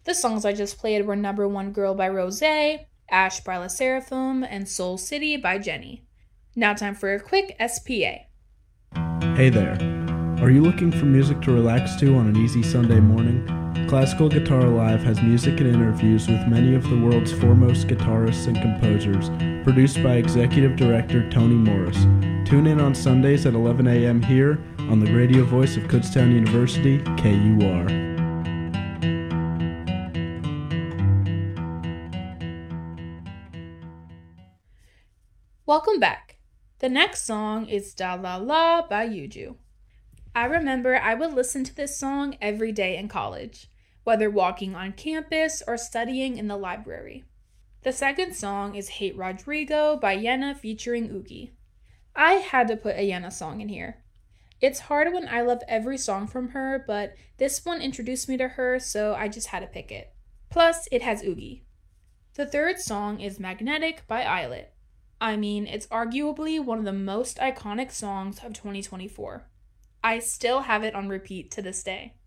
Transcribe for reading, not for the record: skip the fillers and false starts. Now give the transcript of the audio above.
The songs I just played were Number One Girl by Rose, Ash by La Seraphim, and Soul City by Jenny. Now time for a quick SPA. Hey there. Are you looking for music to relax to on an easy Sunday morning? Classical Guitar Live has music and interviews with many of the world's foremost guitarists and composers, produced by Executive Director Tony Morris. Tune in on Sundays at 11 a.m. here on the radio voice of Kutztown University, KUR. Welcome back. The next song is Da La La by Yuju. I remember I would listen to this song every day in college, whether walking on campus or studying in the library. The second song is Hate Rodrigo by Yena featuring Oogie. I had to put a Yena song in here. It's hard when I love every song from her, but this one introduced me to her, so I just had to pick it. Plus, it has Oogie. The third song is Magnetic by Islet. I mean, it's arguably one of the most iconic songs of 2024. I still have it on repeat to this day.